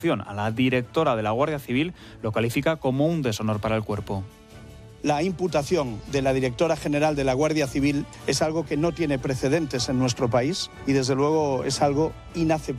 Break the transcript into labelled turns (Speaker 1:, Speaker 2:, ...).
Speaker 1: A la directora de la Guardia Civil lo califica como un deshonor para el cuerpo.
Speaker 2: La imputación de la directora general de la Guardia Civil es algo que no tiene precedentes en nuestro país y desde luego es algo inaceptable.